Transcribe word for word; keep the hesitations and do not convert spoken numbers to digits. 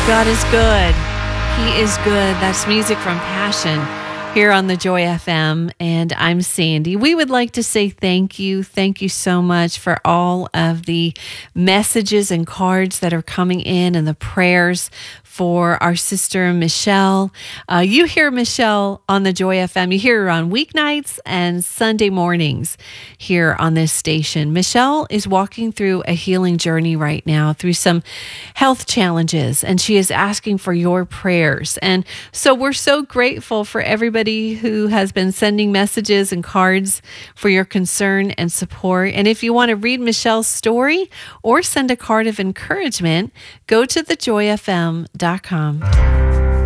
God is good. He is good. That's music from Passion here on the Joy F M. And I'm Sandy. We would like to say thank you. Thank you so much for all of the messages and cards that are coming in and the prayers for our sister Michelle. Uh, you hear Michelle on the Joy F M. You hear her on weeknights and Sunday mornings here on this station. Michelle is walking through a healing journey right now through some health challenges, and she is asking for your prayers. And so we're so grateful for everybody who has been sending messages and cards for your concern and support. And if you want to read Michelle's story or send a card of encouragement, go to the joy f m dot com.